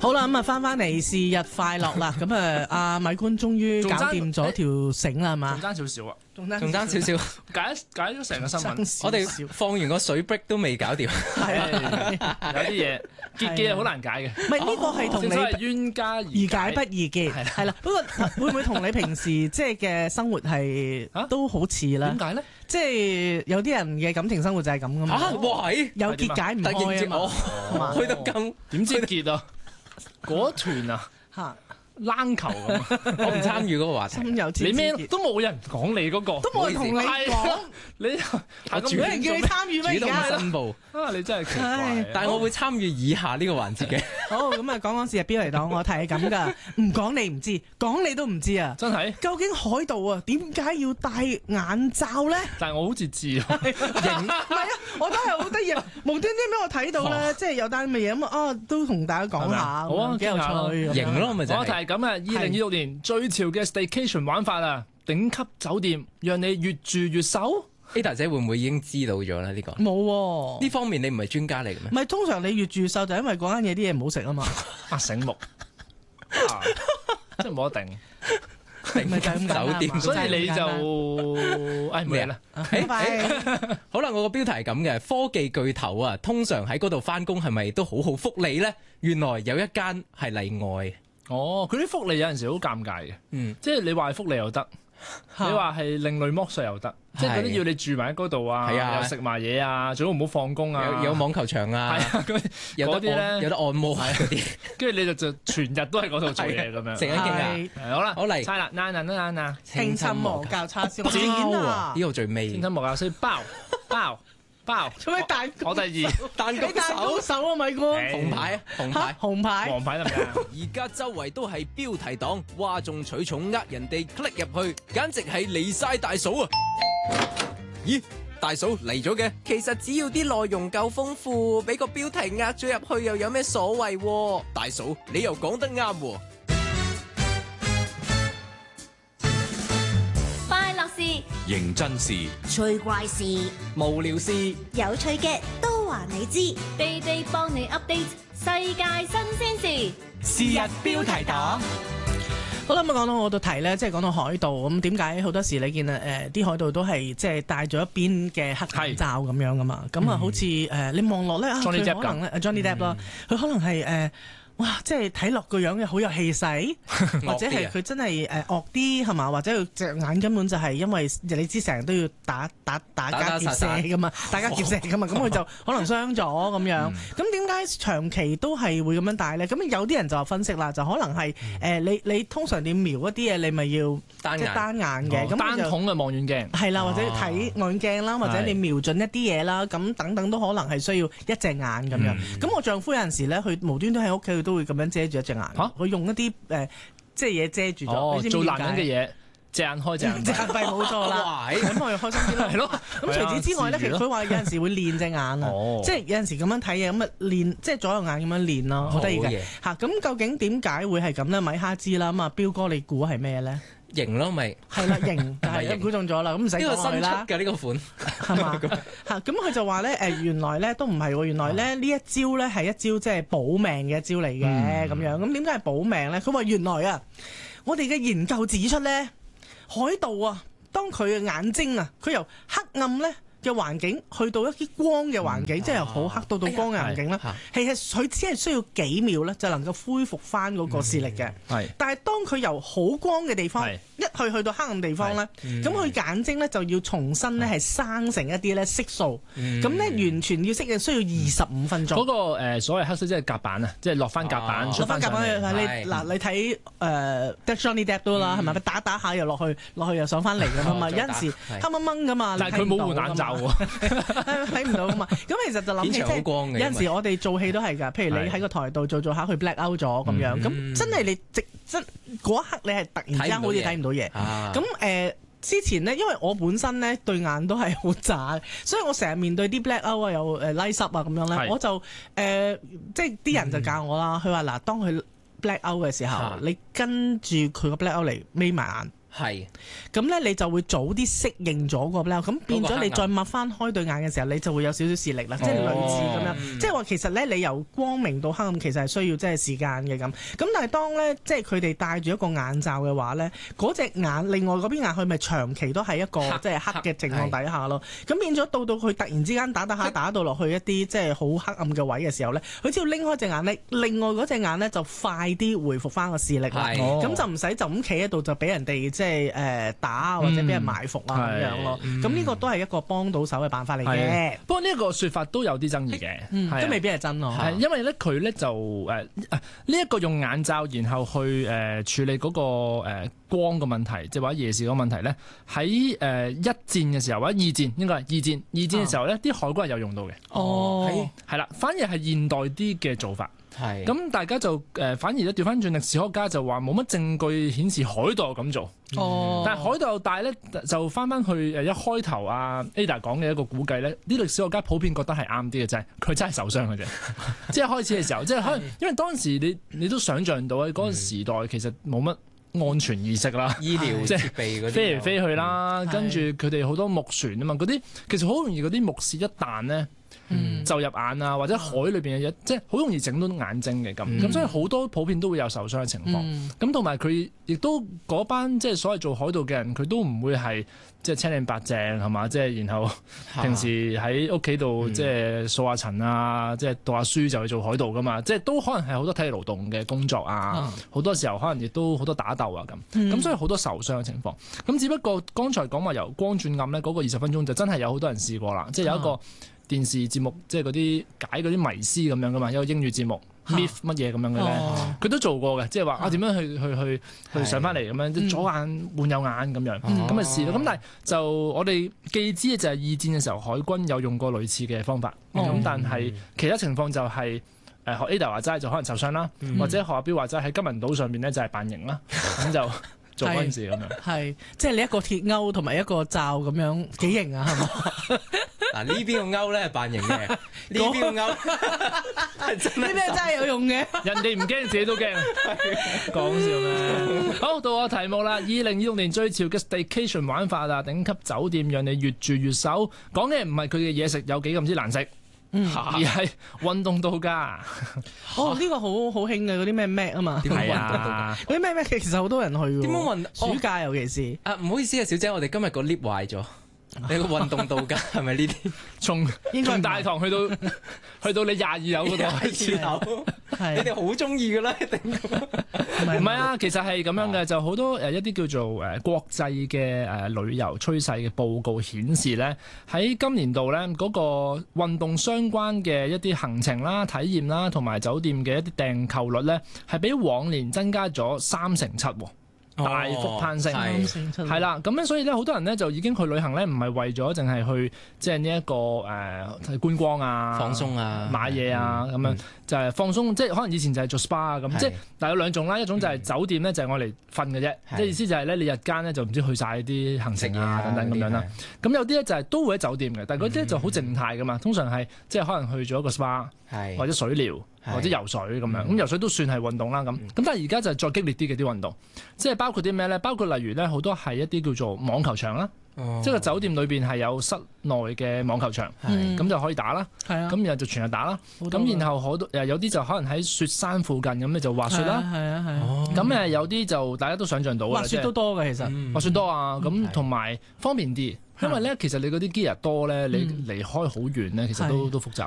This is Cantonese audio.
好啦，咁啊翻嚟是日快樂啦，咁啊阿米官終於搞掂咗條繩啦，係嘛？ 仲爭少少啊， 仲爭少少， 解咗成個新聞。 我哋放完個水 break 都未搞掂， 係啊， 有啲嘢結嘅好難解嘅。 唔係呢個係同正所謂你冤家易解不易結，係啦。不過會唔會同你平時即係嘅生活係都好似啦？ 點解咧？ 即係有啲人嘅感情生活就係咁噶嘛。 哇係， 有結解唔開啊嘛。 去到咁點知結啊？嗰團啊嚇冷球咁啊！ 我唔參與嗰個話題。 心有你咩結都冇人講你嗰個， 都冇人同你講， 你有人叫你參與咩主動而家？ 申報， 你真係奇怪唉。 但係我會參與以下呢個環節嘅。 好，咁啊講是日標嚟講，我睇係咁噶，唔講你唔知，講你都唔知啊！ 真係， 究竟海盜啊點解要戴眼罩咧？ 但係我好似知啊， 唔係啊，我都係好得意啊！無端端俾我睇到咧，即係有單乜嘢咁啊，都同大家講下， 好啊， 幾有趣。 型咯，咪就我題係。 係咁啊！2026年最潮嘅 staycation 玩法啊，頂級酒店讓你越住越瘦。 Ada 姐會唔會已經知道咗咧？呢個冇喎， 呢方面你唔係專家嚟嘅咩？ 唔係通常你越住瘦就因為嗰間嘢啲嘢唔好食啊嘛， 啊醒目，真係冇得定。 咪就係咁簡單酒店嘛所以你就誒咩啦？ 拜拜。 好啦，我個標題係咁嘅，科技巨頭啊，通常喺嗰度翻工係咪都好好福利呢？原來有一間係例外。 哦，佢啲福利有陣時好尷尬嘅， 嗯， 即係你話係福利又得，你話係另類剝削又得，即係嗰啲要你住埋喺嗰度啊， 係啊又食埋嘢啊，最好唔好放工啊， 有網球場啊， 係啊， 有嗰啲咧， 有得按摩嗰啲， 跟住你就全日都喺嗰度做嘢咁樣。 成日傾啊！ 係好啦， 好嚟猜啦，嗱， 青春魔教叉燒剪包啊！呢個最尾天，親無教師包， 做咩蛋糕我第二彈你蛋糕手啊，米哥， 紅牌啊，紅牌。 紅牌， 黃牌得唔得啊？ 而家周圍都係標題黨，嘩眾取寵呃人哋 click 入去，簡直係離晒大嫂啊！咦，大嫂嚟咗嘅？其實只要啲內容夠豐富，俾個標題呃咗入去又有咩所謂喎？大嫂，你又講得啱喎。 快樂事、 認真事， 趣怪事、 無聊事， 有趣嘅都話你知，地地幫你 update 世界新鮮事。 是日標題黨。 好啦，咁講到我度提咧，即係講到海盜咁，點解好多時你見啲海盜都係即係戴咗一邊嘅黑眼罩咁樣噶嘛？咁啊，好似你望落咧啊，佢 Johnny Depp 可能咧 Johnny Depp 啦，佢可能係哇！即係睇落個樣嘅好有氣勢，或者係佢真係惡啲係嘛？或者佢隻眼根本就係因為你知成日都要打家劫舍噶嘛，打家劫舍噶嘛，咁佢就可能傷咗咁樣。咁點解長期都係會咁樣戴咧？咁有啲人就分析啦，就可能係你通常你瞄一啲嘢，你咪要即係單眼嘅，咁單筒嘅望遠鏡係啦，或者睇望遠鏡啦，或者你瞄準一啲嘢啦，咁等等都可能係需要一隻眼咁樣。咁我丈夫有陣時咧，佢無端端喺屋企佢都會咁樣遮住一隻眼，佢用一啲即係嘢遮住咗。 做男人嘅嘢，隻眼開隻眼隻眼閉冇錯啦。咁我哋開心啲咯。 係咯。 咁除此之外咧，其實佢話有陣時會練隻眼啊，即係有陣時咁樣睇嘢咁啊練，即係左右眼咁樣練咯，好得意嘅嚇。咁究竟點解會係咁咧？米哈知啦，咁啊，彪哥你估係咩咧？ 型咯，咪係啦，型，但係估中咗啦，咁唔使講佢啦。 呢個新出嘅呢個款係嘛嚇？咁佢就話咧原來咧都唔係喎，原來咧呢一招咧係一招即係保命嘅一招嚟嘅咁樣。咁點解係保命咧？佢話原來啊，我哋嘅研究指出咧，海盜啊，當佢嘅眼睛啊，佢由黑暗咧嘅環境去到一啲光嘅環境，即係由好黑到光嘅環境啦。其實佢只係需要幾秒咧，就能夠恢復翻嗰個視力嘅。但係當佢由好光嘅地方一去到黑暗地方咧，咁佢眼睛咧就要重新咧係生成一啲咧色素。咁咧完全要適應需要25分鐘。 嗰個所謂黑色即係甲板啊，即係落翻甲板出翻上嚟。 你睇Johnny Depp 都啦，係咪？打下又落去又上翻嚟㗎嘛。有陣時黑掹掹㗎嘛。 但係佢冇換眼罩。 睇唔到噶嘛？咁其實就諗起即係有陣時我哋做戲都係㗎，譬如你喺個台度做下，佢 black out 咗咁樣，咁真係你真嗰一刻你係突然之間好似睇唔到嘢。咁之前呢，因為我本身呢對眼都係好渣，所以我成日面對啲 black out 啊，有拉濕啊咁樣咧，我就即係啲人就教我啦。佢話嗱，當佢 black out 嘅時候，你跟住佢個 black out 嚟眯埋眼。 係咁咧你就會早啲適應咗個 blouse，咁變咗你再擘翻開對眼嘅時候，你就會有少少視力啦，即係類似咁樣。即係話其實咧，你由光明到黑暗，其實係需要即係時間嘅咁。咁但係當咧，即係佢哋戴住一個眼罩嘅話咧，嗰隻眼另外嗰邊眼佢咪長期都係一個即係黑嘅情況底下咯。咁變咗到佢突然之間打到落去一啲即係好黑暗嘅位嘅時候咧，佢只要拎開隻眼咧，另外嗰隻眼咧就快啲回復翻個視力啦。咁就唔使就咁企喺度就俾人哋即係打或者俾人埋伏啊咁樣咯。咁呢個都係一個幫到手嘅辦法嚟嘅。 不過呢一個説法都有啲爭議嘅， 都未必係真咯。 因為咧佢咧就呢一個用眼罩然後去處理嗰個光嘅問題，即係話夜視嗰個問題咧，喺一戰嘅時候或者二戰應該係二戰嘅時候咧，啲海軍係有用到嘅。係啦，反而係現代啲嘅做法。咁大家就反而咧調翻轉，歷史學家就話冇乜證據顯示海盜咁做。但係海盜帶咧就翻去一開頭Ada 講嘅一個估計咧，啲歷史學家普遍覺得係啱啲嘅啫，佢真係受傷嘅啫。即係開始嘅時候，即係可能因為當時你都想像到喺嗰個時代其實冇乜安全意識啦， 醫療設備嗰啲飛嚟飛去啦，跟住佢哋好多木船啊嘛，嗰啲其實好容易嗰啲木屑一彈咧。就入眼啊，或者海裏邊嘅嘢，即係好容易整到眼睛嘅咁，所以好多普遍都會有受傷嘅情況。咁同埋佢亦都嗰班即係所謂做海盜嘅人，佢都唔會係即係青靚白淨係嘛，即係然後平時喺屋企度即係掃下塵啊，即係讀下書就去做海盜噶嘛，即係都可能係好多體力勞動嘅工作啊，好多時候可能亦都好多打鬥啊咁，所以好多受傷嘅情況。咁只不過剛才講話由光轉暗咧，嗰個20分鐘就真係有好多人試過啦，即係有一個電視節目，即係嗰啲解嗰啲迷思咁樣噶嘛，有個英語節目 Myth 乜嘢咁樣嘅咧，佢都做過嘅，即係話點樣去上翻嚟咁樣，左眼換右眼咁樣，咁嘅試咯。咁但係就我哋既知嘅就係二戰嘅時候海軍有用過類似嘅方法，咁但係其他情況就係學 Ada 話齋就可能受傷啦，或者學阿標話齋喺金銀島上邊咧就係扮型啦，咁就做嗰陣時咁樣。 係，即係你一個鐵鈎同埋一個罩咁樣幾型啊，係嘛？ 嗱呢邊個鈎咧係扮型嘅，呢邊個鈎係真係呢啲真係有用嘅。 人哋唔驚，自己都驚，講笑咩？好，到我題目啦。2026年最潮嘅 staycation 玩法啊，頂級酒店讓你越住越瘦。講嘅唔係佢嘅嘢食有幾咁之難食，而係運動度假。 呢個好興嘅嗰啲咩 Mac 啊嘛， 係啊， 嗰啲咩 Mac 其實好多人去嘅。 點樣暑假尤其是唔好意思啊，小姐，我哋今日個 lift 壞咗。你個運動度假係咪呢啲？ 從大堂去到你22樓嗰度開始， 你哋好中意㗎啦，一定唔係啊，其實係咁樣嘅，就好多一啲叫做國際嘅旅遊趨勢嘅報告顯示咧，喺今年度咧嗰個運動相關嘅一啲行程啦、體驗啦，同埋酒店嘅一啲訂購率咧，係比往年增加咗37%喎。大幅攀升，係啦，咁樣所以咧，好多人咧就已經去旅行咧，唔係為咗淨係去即係呢一個觀光啊、 放鬆啊、 買嘢啊咁樣，就係放鬆。即係可能以前就係做 SPA 啊咁，即係但有兩種啦，一種就係酒店咧就係我嚟瞓嘅啫，即係意思就係咧你日間咧就唔知去晒啲行程啊等等咁樣啦。咁有啲咧就係都會喺酒店嘅，但係嗰啲就好靜態噶嘛，通常係即係可能去咗一個 SPA 或者水療。或者游水咁樣，咁游水都算係運動啦咁。咁但係而家就係再激烈啲嘅啲運動，即係包括啲咩咧？包括例如咧，好多係一啲叫做網球場啦，即係個酒店裏邊係有室內嘅網球場，咁就可以打啦。咁然後就全日打啦。咁然後好多有啲就可能喺雪山附近咁你就滑雪啦。咁有啲就大家都想像到滑雪都多嘅其實， 滑雪多啊。咁同埋方便啲。因為咧，其實你嗰啲 gear 多咧，你離開好遠咧，其實都複雜。